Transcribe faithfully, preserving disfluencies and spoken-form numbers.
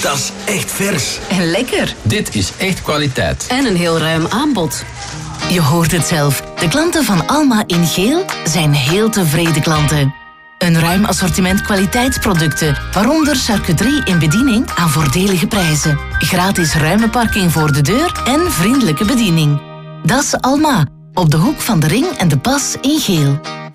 Dat is echt vers. En lekker. Dit is echt kwaliteit. En een heel ruim aanbod. Je hoort het zelf. De klanten van Alma in geel zijn heel tevreden klanten. Een ruim assortiment kwaliteitsproducten, waaronder charcuterie in bediening aan voordelige prijzen. Gratis ruime parking voor de deur en vriendelijke bediening. Dat is Alma, op de hoek van de Ring en de Pas in geel.